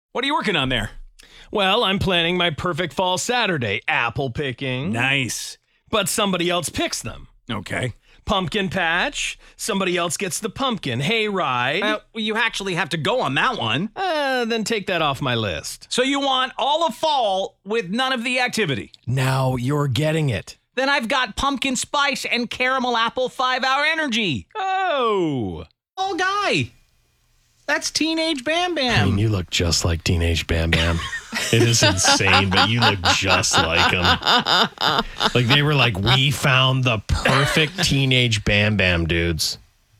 What are you working on there? Well, I'm planning my perfect fall Saturday, apple picking. Nice. But somebody else picks them. Okay. Pumpkin patch, somebody else gets the pumpkin. Hayride. You actually have to go on that one. Then take that off my list. So you want all of fall with none of the activity. Now you're getting it. Then I've got pumpkin spice and caramel apple 5-hour energy. Oh. All guy. That's Teenage Bam I Bam. mean, you look just like Teenage Bam Bam. It is insane, but you look just like him. Like they were like, we found the perfect Teenage Bam Bam dudes.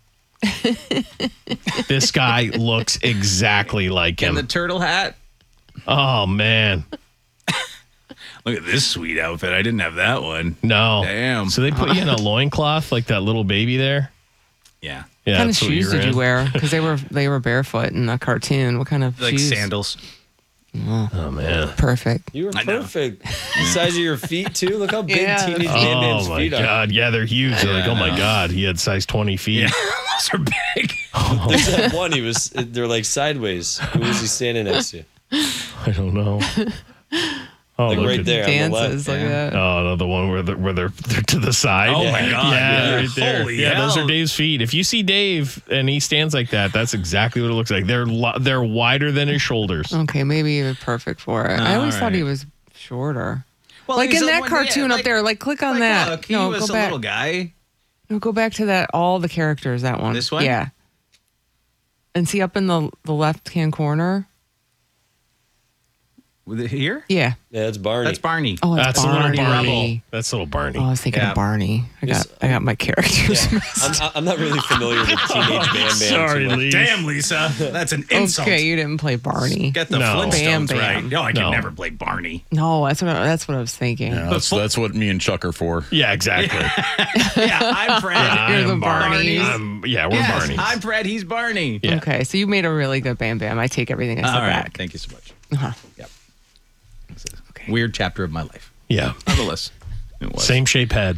This guy looks exactly like him. And the turtle hat. Oh, man. Look at this sweet outfit. I didn't have that one. No. Damn. So they put you in a loincloth like that little baby there? Yeah. Yeah, What kind of that's what shoes you're did you in. wear? Because they were barefoot in a cartoon. What kind of Like shoes? sandals. Oh, man. Perfect. You were I know. perfect. The size of your feet, too. Look how big Yeah. Teenage Bam Oh, Bam's my feet are. God. Yeah, they're huge. They're like, oh, my God. He had size 20 feet. Yeah. Those are big. There's that one. They're like sideways. Who was he standing next to? I don't know. Oh, Like look right at- there on the Dances left. like that. Oh, no, the one where they're to the side. Oh, my God. Yeah, Yeah. right there. Holy yeah, those hell. are Dave's feet. If you see Dave and he stands like that, that's exactly what it looks like. They're wider than his shoulders. Okay, maybe you're perfect for it. I always thought he right. was shorter. Well, Like he's in a- that when- cartoon yeah, up there, like click on like, that. Look, he No, was go a back. little guy. No, go back to that. All the characters. That one. This one? Yeah. And see up in the left hand corner. With it here? Yeah. Yeah, that's Barney. That's Barney. Oh, it's That's Barney. little Barney. That's little Barney. Oh, I was thinking Yeah. of Barney. Yes. I got my characters. I'm not really familiar with Teenage Bam Bam. Sorry, too much. Lee. Damn, Lisa. That's an insult. Okay, you didn't play Barney. Get the No. Flintstones Bam Bam. right. No, I can No. never play Barney. No, that's what I was thinking. Yeah, that's what me and Chuck are for. Yeah, exactly. Yeah, I'm Fred. You're the I'm Barney. Barneys. We're Yes, Barney. I'm Fred. He's Barney. Yeah. Okay, so you made a really good Bam Bam. I take everything I said All right. back. Thank you so much. Uh-huh. Yep. Okay. Weird chapter of my life. Yeah. Nonetheless, it was. Same shape head.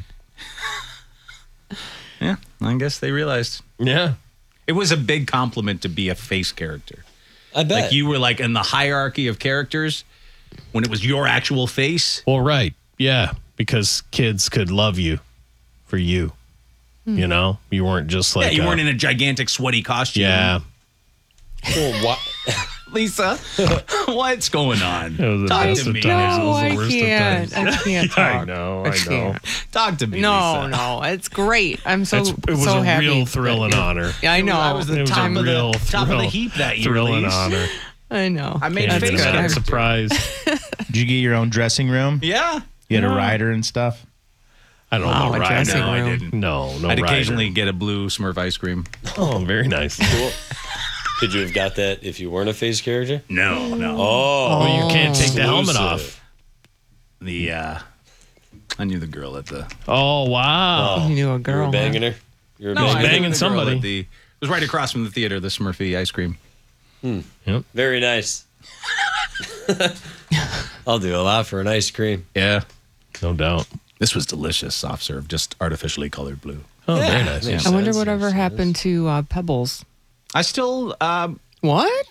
Yeah, I guess they realized. Yeah. It was a big compliment to be a face character. I bet. Like you were like in the hierarchy of characters when it was your actual face. Well, right. Yeah. Because kids could love you for you. You know? You weren't just like. Yeah, you weren't in a gigantic sweaty costume. Yeah. Well, wha- Lisa, what's going on? It was the Talk best to of me. times. It No, was the I worst of can't. times. I can't talk. I know. can't. Talk to me, No, Lisa. no, it's great. I'm so It was so a happy. real thrill and honor. Yeah, I know. I was the It was top a of real the top of the thrill- heap that year. Thrill and Lise. honor. I know. I made Can't face even character. surprise. Did you get your own dressing room? Yeah. You had a rider and stuff? I don't Wow, know. a Rider. dressing No, I room. didn't. No, I'd rider. occasionally get a blue Smurf ice cream. Oh, very nice. cool. Could you have got that if you weren't a face character? No, no. Oh, Well, you can't take the helmet Exclusive. off. The I knew the girl at the Oh, wow. You knew a you girl. were huh? banging her. You were No, I banging. knew banging the girl somebody. at it was right across from the theater, the Smurfy ice cream. Very nice. I'll do a lot for an ice cream. Yeah. No doubt. This was delicious, soft serve, just artificially colored blue. Oh, very nice. Makes I wonder sense, whatever makes happened to Pebbles. I still What?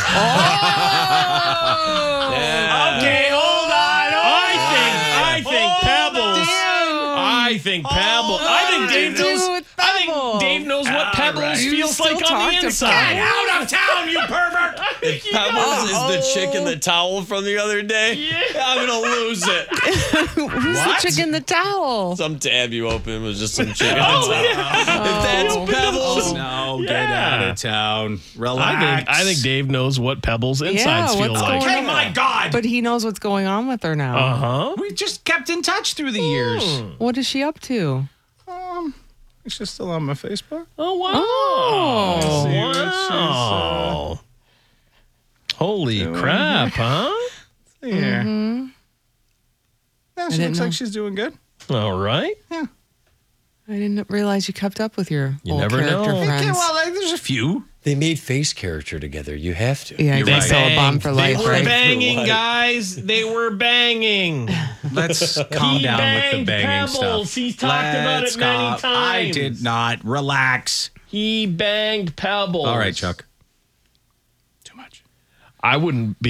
Okay, hold on. I think Pebbles. I think Pebbles. I think Dave do knows. with I think Pebbles? Dave knows what Pebbles right. You feels still like on talk the to inside. Pebbles. out of town, you pervert! Pebbles is the chick in the towel from the other day. Yeah. I'm gonna lose it. Who's the chick in the towel? Some tab you opened was just some chick in the Oh, towel. yeah. If that's Oh. Pebbles, No, get Yeah. out of town. Relax. I think Dave knows what Pebbles insides feel what's like. going Oh my God! But he knows what's going on with her now. Uh-huh. we just kept in touch through the years. What is she up to? It's just still on my Facebook. Oh, wow. Oh. See what she's, Wow. Holy crap, huh? Yeah. Yeah, she didn't looks know. like she's doing good. All right. I didn't realize you kept up with your You old never character know. friends. Okay, well, there's a few. they made face character together. You have to. Yeah, I You're think right. so. A bomb for They life, were right? banging, life. guys. They were banging. Let's calm He down with the banged banging Pebbles. stuff. He's talked about it many Let's stop. I times. did not. Relax. He banged Pebbles. All right, Chuck. Too much. I wouldn't be